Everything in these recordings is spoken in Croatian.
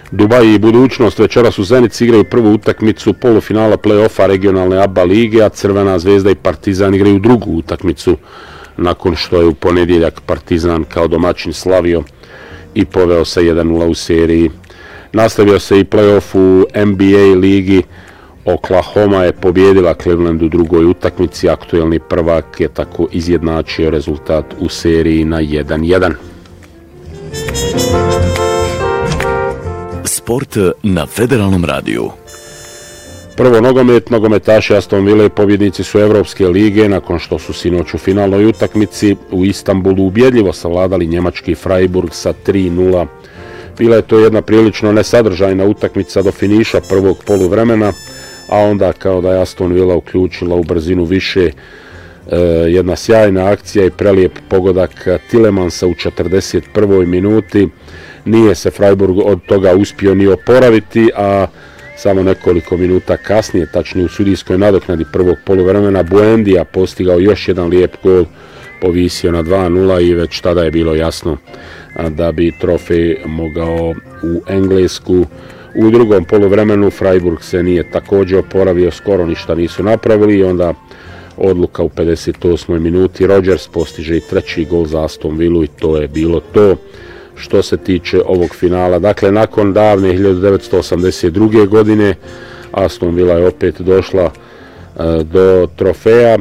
Dubai i budućnost večeras u Zenici igraju prvu utakmicu polufinala play-offa regionalne ABA lige, a Crvena zvezda i Partizan igraju drugu utakmicu nakon što je u ponedjeljak Partizan kao domaćin slavio i poveo se 1-0 u seriji. Nastavio se i play-off u NBA ligi. Oklahoma je pobjedila Cleveland u drugoj utakmici, aktuelni prvak je tako izjednačio rezultat u seriji na 1-1. Sport na Federalnom radiju. Prvo nogomet, nogometaši Aston Ville pobjednici su Evropske lige nakon što su sinoć u finalnoj utakmici u Istanbulu ubjedljivo savladali njemački Freiburg sa 3-0. Bila je to jedna prilično nesadržajna utakmica do finiša prvog poluvremena, a onda kao da je Aston Villa uključila u brzinu više, jedna sjajna akcija i prelijep pogodak Tillemansa u 41. minuti. Nije se Freiburg od toga uspio ni oporaviti, a samo nekoliko minuta kasnije, tačnije u sudijskoj nadoknadi prvog poluvremena, Buendija postigao još jedan lijep gol, povisio na 2-0 i već tada je bilo jasno da bi trofej mogao u Englesku. U drugom poluvremenu Freiburg se nije također oporavio, skoro ništa nisu napravili i onda odluka u 58. minuti. Rodgers postiže i treći gol za Aston Villu i to je bilo to što se tiče ovog finala. Dakle, nakon davne 1982. godine Aston Villa je opet došla do trofeja,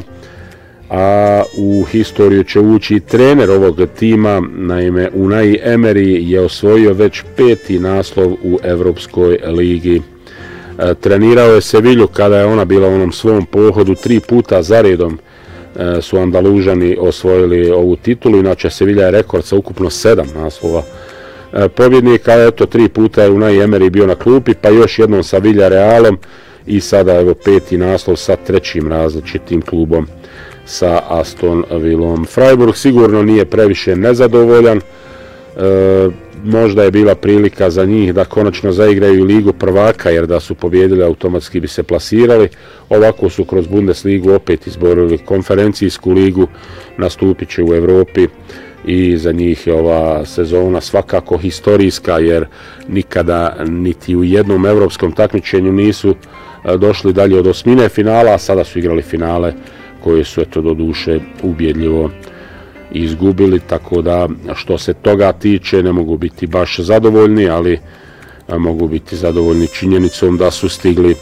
a u historiju će ući trener ovog tima. Naime, Unai Emery je osvojio već 5. naslov u Evropskoj ligi. Trenirao je Sevilju kada je ona bila u onom svom pohodu, 3 puta zaredom su Andalužani osvojili ovu titulu, inače Sevilla je rekord sa ukupno 7 naslova pobjednika, eto 3 puta je Unai Emery bio na klupi, pa još jednom sa Villarealom i sada evo 5. naslov sa 3. različitim klubom, sa Aston Villom. Freiburg sigurno nije previše nezadovoljan, možda je bila prilika za njih da konačno zaigraju ligu prvaka, jer da su pobjedili automatski bi se plasirali. Ovako su kroz Bundesligu opet izborili konferencijsku ligu, nastupit će u Europi i za njih je ova sezona svakako historijska, jer nikada niti u jednom evropskom takmičenju nisu došli dalje od osmine finala, a sada su igrali finale koje su eto do duše ubjedljivo izgubili, tako da što se toga tiče ne mogu biti baš zadovoljni, ali mogu biti zadovoljni činjenicom da su stigli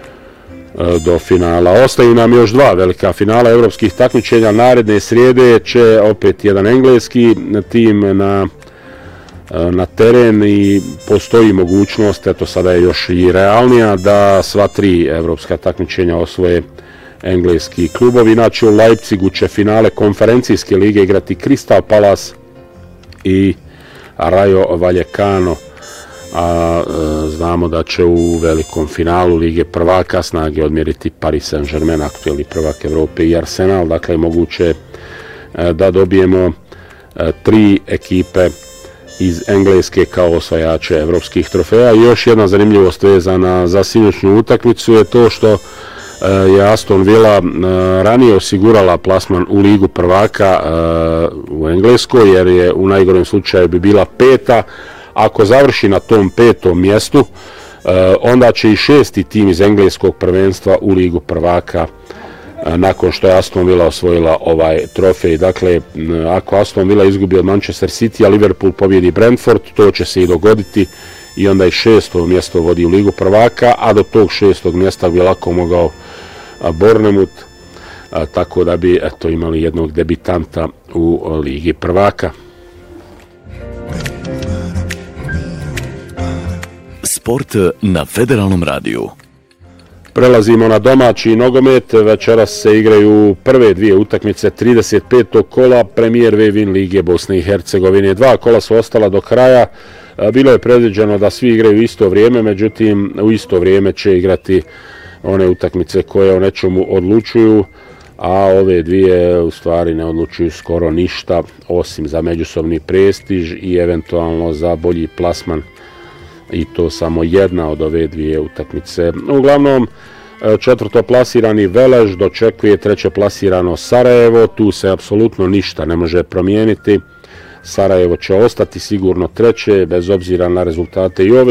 do finala. Ostaju nam još 2 velika finala evropskih takmičenja. Naredne srijede će opet jedan engleski tim na teren i postoji mogućnost, eto sada je još i realnija, da sva 3 evropska takmičenja osvoje engleski klubovi. Inače u Leipzigu će finale konferencijske lige igrati Crystal Palace i Rayo Vallecano, a znamo da će u velikom finalu lige prvaka snage odmjeriti Paris Saint-Germain, aktuelni prvak Evrope, i Arsenal. Dakle, moguće da dobijemo 3 ekipe iz Engleske kao osvajače evropskih trofeja. I još jedna zanimljivost vezana za sinoćnu utakmicu je to što je Aston Villa ranije osigurala plasman u ligu prvaka u Engleskoj, jer je u najgorem slučaju bi bila 5. Ako završi na tom 5. mjestu, onda će i 6. tim iz engleskog prvenstva u ligu prvaka nakon što je Aston Villa osvojila ovaj trofej. Dakle, ako Aston Villa izgubi od Manchester City, a Liverpool pobjedi Brentford, to će se i dogoditi i onda i 6. mjesto vodi u ligu prvaka, a do tog 6. mjesta bi lako mogao Bournemouth, tako da bi eto imali jednog debitanta u ligi prvaka. Sport na Federalnom radiju. Prelazimo na domaći nogomet. Večeras se igraju prve 2 utakmice 35. kola Premier Win lige Bosne i Hercegovine. 2 kola su ostala do kraja. Bilo je predviđeno da svi igraju isto vrijeme, međutim u isto vrijeme će igrati one utakmice koje o nečemu odlučuju, a ove 2 u stvari ne odlučuju skoro ništa, osim za međusobni prestiž i eventualno za bolji plasman, i to samo jedna od ove 2 utakmice. Uglavnom, 4. plasirani Velež dočekuje 3. plasirano Sarajevo. Tu se apsolutno ništa ne može promijeniti. Sarajevo će ostati sigurno 3. bez obzira na rezultate i ove